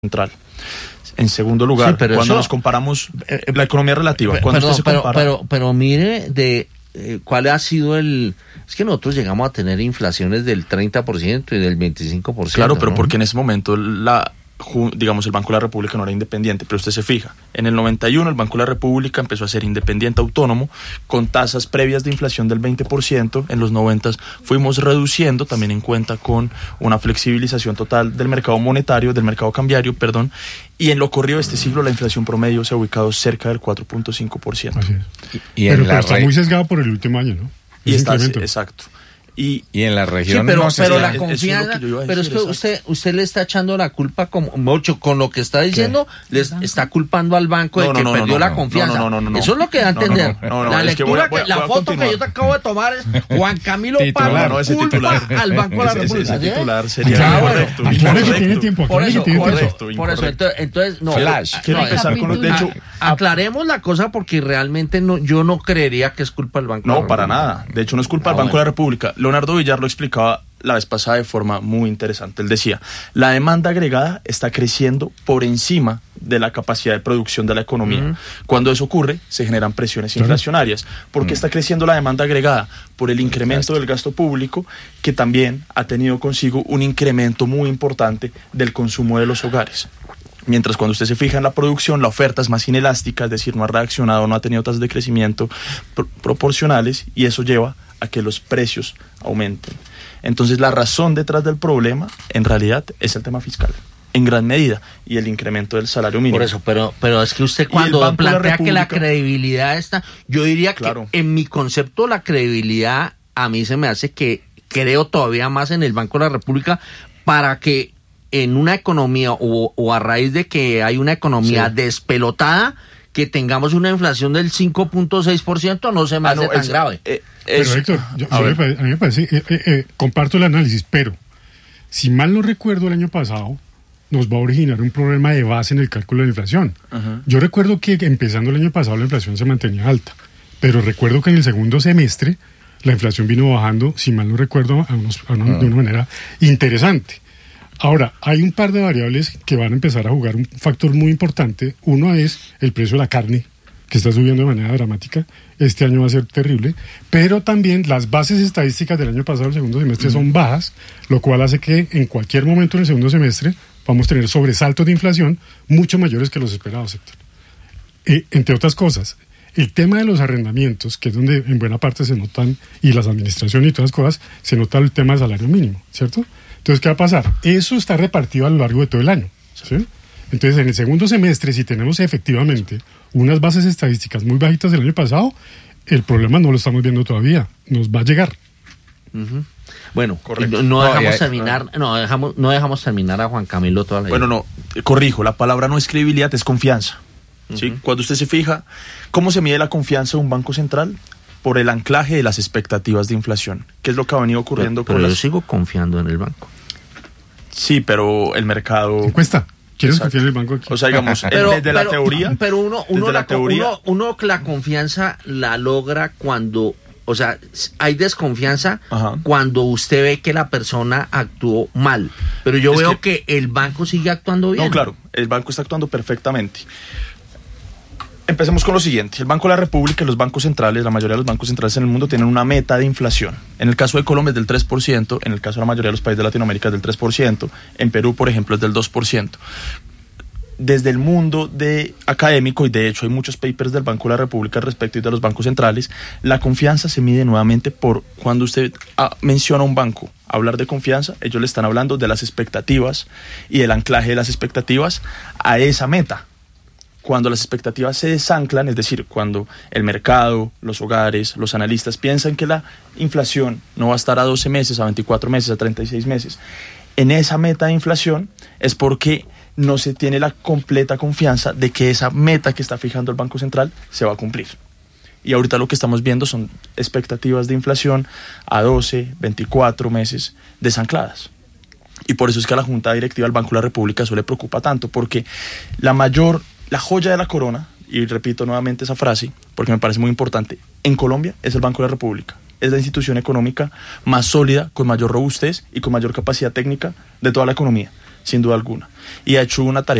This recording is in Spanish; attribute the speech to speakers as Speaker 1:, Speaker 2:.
Speaker 1: Central. En segundo lugar,
Speaker 2: sí,
Speaker 1: cuando nos comparamos la economía relativa,
Speaker 2: pero mire cuál ha sido es que nosotros llegamos a tener inflaciones del 30% y del 25%.
Speaker 1: Claro, pero
Speaker 2: ¿no?
Speaker 1: porque en ese momento el Banco de la República no era independiente, pero usted se fija, en el 91 el Banco de la República empezó a ser independiente, autónomo, con tasas previas de inflación del 20%, en los 90 fuimos reduciendo, también en cuenta con una flexibilización total del mercado monetario, del mercado cambiario, y en lo corrido de este siglo la inflación promedio se ha ubicado cerca del 4.5%.
Speaker 3: Así es. Pero está muy sesgado por el último año, ¿no?
Speaker 1: Y está, exacto. Y
Speaker 4: en la región
Speaker 2: pero
Speaker 4: no se
Speaker 2: la confianza, pero es que usted le está echando la culpa con lo que está diciendo, está culpando al banco de que perdió la confianza. Eso es lo que da a entender. La lectura, la foto que yo te acabo de tomar es Juan Camilo Parra culpa al Banco de la República.
Speaker 1: Ese titular sería correcto.
Speaker 3: Claro que tiene tiempo.
Speaker 2: Por eso, entonces no.
Speaker 1: Quiero empezar con de hecho,
Speaker 2: aclaremos la cosa porque realmente yo no creería que es culpa del Banco.
Speaker 1: No, para nada. De hecho, no es culpa del Banco de la República. Leonardo Villar lo explicaba la vez pasada de forma muy interesante. Él decía, la demanda agregada está creciendo por encima de la capacidad de producción de la economía. Cuando eso ocurre, se generan presiones inflacionarias. ¿Por qué está creciendo la demanda agregada? Por el incremento del gasto público, que también ha tenido consigo un incremento muy importante del consumo de los hogares. Mientras cuando usted se fija en la producción, la oferta es más inelástica, es decir, no ha reaccionado, no ha tenido tasas de crecimiento proporcionales, y eso lleva a que los precios aumenten. Entonces la razón detrás del problema en realidad es el tema fiscal, en gran medida, y el incremento del salario mínimo.
Speaker 2: Por eso, pero es que usted cuando plantea que la credibilidad está, yo diría que en mi concepto la credibilidad a mí se me hace que creo todavía más en el Banco de la República para que en una economía o a raíz de que hay una economía despelotada, que tengamos una inflación del 5.6% no se me hace tan grave.
Speaker 3: Pero Héctor, a mí me parece, comparto el análisis, pero si mal no recuerdo el año pasado, nos va a originar un problema de base en el cálculo de la inflación. Yo recuerdo que empezando el año pasado la inflación se mantenía alta, pero recuerdo que en el segundo semestre la inflación vino bajando, si mal no recuerdo, de una manera interesante. Ahora, hay un par de variables que van a empezar a jugar un factor muy importante. Uno es el precio de la carne, que está subiendo de manera dramática. Este año va a ser terrible. Pero también las bases estadísticas del año pasado, el segundo semestre, son bajas, lo cual hace que en cualquier momento en el segundo semestre vamos a tener sobresaltos de inflación mucho mayores que los esperados, Héctor. Entre otras cosas, el tema de los arrendamientos, que es donde en buena parte se notan, y las administraciones y todas las cosas, se nota el tema del salario mínimo, ¿cierto? Entonces, ¿qué va a pasar? Eso está repartido a lo largo de todo el año, ¿sí? Entonces, en el segundo semestre, si tenemos efectivamente unas bases estadísticas muy bajitas del año pasado, el problema no lo estamos viendo todavía, nos va a llegar.
Speaker 2: Bueno, no dejamos terminar a Juan Camilo toda la vida.
Speaker 1: Bueno, corrijo, la palabra no es credibilidad, es confianza. ¿Sí? Cuando usted se fija, ¿cómo se mide la confianza de un banco central? Por el anclaje de las expectativas de inflación, que es lo que ha venido ocurriendo
Speaker 2: pero yo sigo confiando en el banco.
Speaker 1: Sí, pero el mercado...
Speaker 3: ¿Qué cuesta? ¿Quieres confiar en el banco aquí?
Speaker 1: O sea, digamos, desde la teoría...
Speaker 2: Pero uno la confianza la logra cuando... O sea, hay desconfianza cuando usted ve que la persona actuó mal. Pero yo veo que el banco sigue actuando bien.
Speaker 1: No, claro, el banco está actuando perfectamente. Empecemos con lo siguiente. El Banco de la República y los bancos centrales, la mayoría de los bancos centrales en el mundo tienen una meta de inflación. En el caso de Colombia es del 3%, en el caso de la mayoría de los países de Latinoamérica es del 3%, en Perú, por ejemplo, es del 2%. Desde el mundo académico, y de hecho hay muchos papers del Banco de la República al respecto y de los bancos centrales, la confianza se mide nuevamente por cuando usted menciona a un banco. Hablar de confianza, ellos le están hablando de las expectativas y del anclaje de las expectativas a esa meta. Cuando las expectativas se desanclan, es decir, cuando el mercado, los hogares, los analistas piensan que la inflación no va a estar a 12 meses, a 24 meses, a 36 meses, en esa meta de inflación es porque no se tiene la completa confianza de que esa meta que está fijando el Banco Central se va a cumplir. Y ahorita lo que estamos viendo son expectativas de inflación a 12, 24 meses desancladas. Y por eso es que a la Junta Directiva del Banco de la República eso le preocupa tanto, porque la joya de la corona, y repito nuevamente esa frase porque me parece muy importante, en Colombia es el Banco de la República. Es la institución económica más sólida, con mayor robustez y con mayor capacidad técnica de toda la economía. sin duda alguna. Y ha hecho una tarea